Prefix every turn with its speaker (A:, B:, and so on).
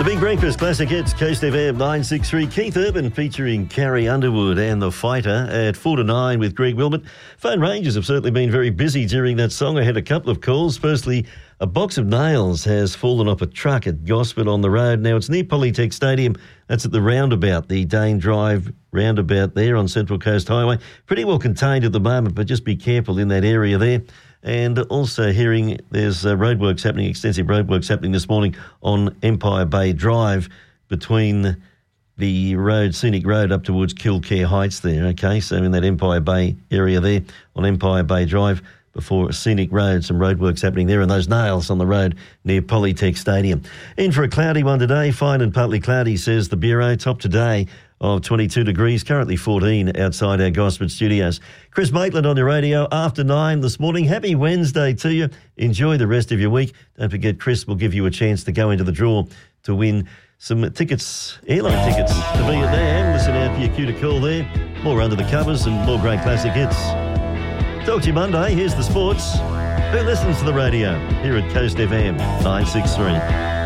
A: The Big Breakfast Classic Hits, Coast FM 963. Keith Urban featuring Carrie Underwood and The Fighter at 4 to 9 with Greg Wilmot. Phone ranges have certainly been very busy during that song. I had a couple of calls. Firstly, a box of nails has fallen off a truck at Gosford on the road. Now, it's near Polytech Stadium. That's at the roundabout, the Dane Drive roundabout there on Central Coast Highway. Pretty well contained at the moment, but just be careful in that area there. And also hearing there's roadworks happening, extensive roadworks happening this morning on Empire Bay Drive between the road, Scenic Road, up towards Kilcare Heights there, okay? So in that Empire Bay area there on Empire Bay Drive before Scenic Road, some roadworks happening there, and those nails on the road near Polytech Stadium. In for a cloudy one today, fine and partly cloudy, says the Bureau. Top today of 22 degrees, currently 14 outside our Gosford studios. Chris Maitland on the radio after 9 this morning. Happy Wednesday to you. Enjoy the rest of your week. Don't forget, Chris will give you a chance to go into the draw to win some tickets, airline tickets to Vietnam. Listen out for your cue to call there. More Under the Covers and more great classic hits. Talk to you Monday. Here's the sports. Who listens to the radio? Here at Coast FM 963.